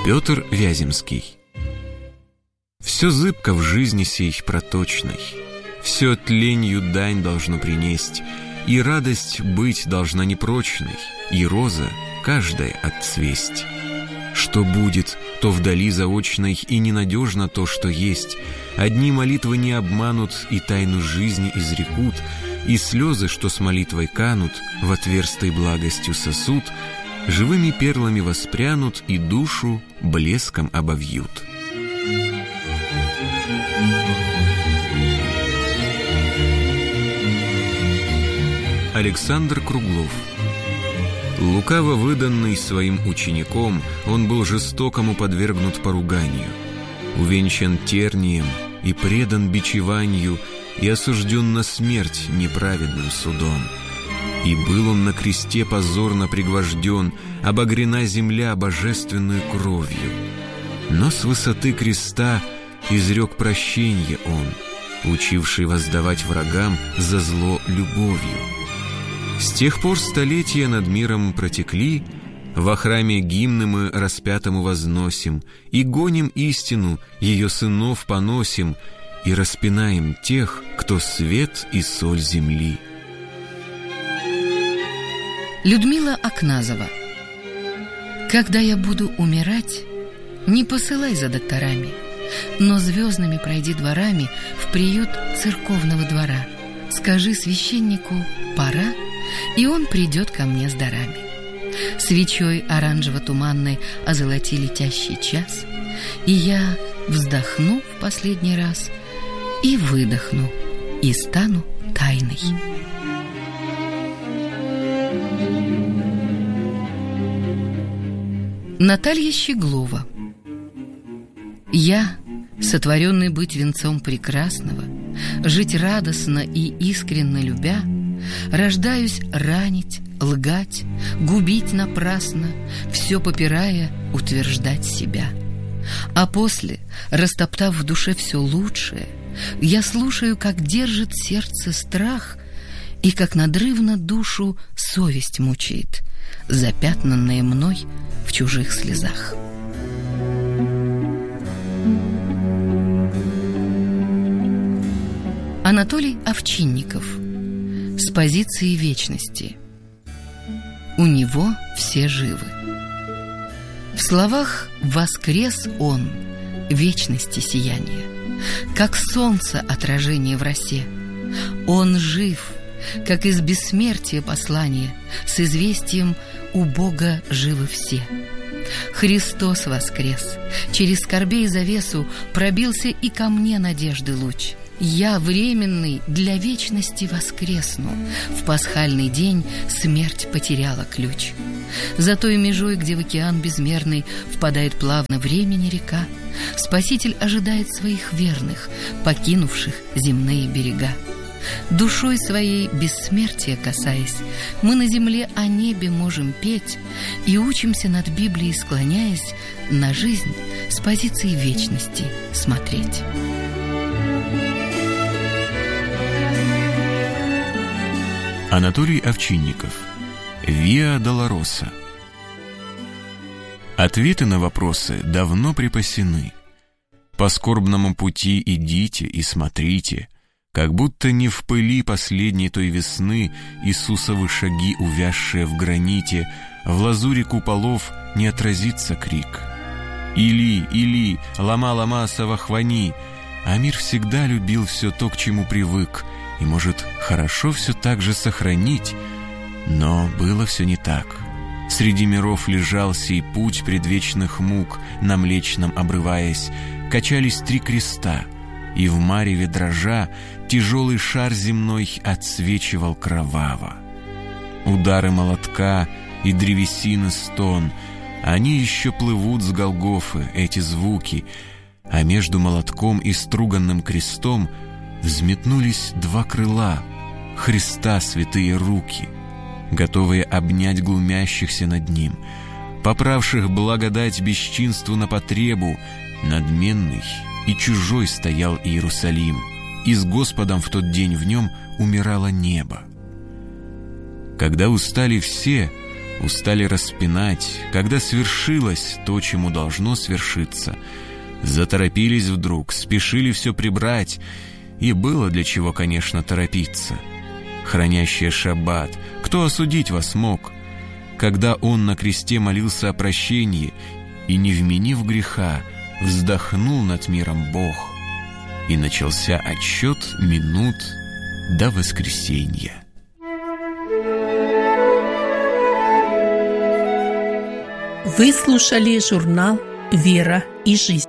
Петр Вяземский. Все зыбко в жизни сей проточной, все тленью дань должно принесть, и радость быть должна непрочной, и роза каждая отцвесть. Что будет, то вдали заочной, и ненадежно то, что есть. Одни молитвы не обманут, и тайну жизни изрекут, и слезы, что с молитвой канут, в отверстой благостью сосуд, живыми перлами воспрянут и душу блеском обовьют. Александр Круглов. Лукаво выданный своим учеником, он был жестокому подвергнут поруганию, увенчан тернием и предан бичеванию, и осужден на смерть неправедным судом. И был он на кресте позорно пригвожден, обогрена земля божественную кровью. Но с высоты креста изрек прощенье он, учивший воздавать врагам за зло любовью. С тех пор столетия над миром протекли, во храме гимны мы распятому возносим, и гоним истину, ее сынов поносим, и распинаем тех, кто свет и соль земли. Людмила Акназова. Когда я буду умирать, не посылай за докторами, но звездными пройди дворами в приют церковного двора. Скажи священнику «пора», и он придет ко мне с дарами. Свечой оранжево-туманной озолоти летящий час, и я вздохну в последний раз, и выдохну, и стану тайной. Наталья Щеглова. Я, сотворенный быть венцом прекрасного, жить радостно и искренно любя, рождаюсь ранить, лгать, губить напрасно, все попирая, утверждать себя. А после, растоптав в душе все лучшее, я слушаю, как держит сердце страх и как надрывно душу совесть мучает, запятнанная мной в чужих слезах. Анатолий Овчинников. С позиции вечности. У него все живы. В словах «воскрес он», вечности сияние, как солнце отражение в росе. Он жив, как из бессмертия послание, с известием «у Бога живы все». Христос воскрес, через скорбей завесу пробился и ко мне надежды луч. Я, временный, для вечности воскресну. В пасхальный день смерть потеряла ключ. За той межой, где в океан безмерный впадает плавно времени река, Спаситель ожидает своих верных, покинувших земные берега. Душой своей бессмертия касаясь, мы на земле о небе можем петь и учимся над Библией, склоняясь, на жизнь с позиции вечности смотреть. Анатолий Овчинников. Виа Долороса. Ответы на вопросы давно припасены. По скорбному пути идите и смотрите, как будто не в пыли последней той весны Иисусовы шаги, увязшие в граните, в лазури куполов не отразится крик. «Или, Или, лама, лама, савахвани!» А мир всегда любил все то, к чему привык, и может хорошо все так же сохранить, но было все не так. Среди миров лежал сей путь предвечных мук, на Млечном обрываясь, качались три креста, и в мареве дрожа тяжелый шар земной отсвечивал кроваво. Удары молотка и древесины стон, они еще плывут с Голгофы, эти звуки, а между молотком и струганным крестом взметнулись два крыла, Христа святые руки, готовые обнять глумящихся над ним, поправших благодать бесчинству на потребу. Надменный и чужой стоял Иерусалим, и с Господом в тот день в нем умирало небо. Когда устали все, устали распинать, когда свершилось то, чему должно свершиться. Заторопились вдруг, спешили все прибрать, и было для чего, конечно, торопиться. Хранящие шаббат, кто осудить вас мог? Когда он на кресте молился о прощении и, не вменив греха, вздохнул над миром Бог, и начался отсчет минут до воскресенья. Вы слушали журнал «Вера и жизнь».